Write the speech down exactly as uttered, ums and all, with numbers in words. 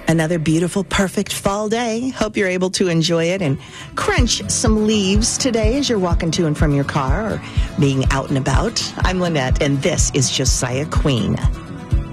Another beautiful, perfect fall day. Hope you're able to enjoy it and crunch some leaves today as you're walking to and from your car or being out and about. I'm Lynette, and this is Josiah Queen.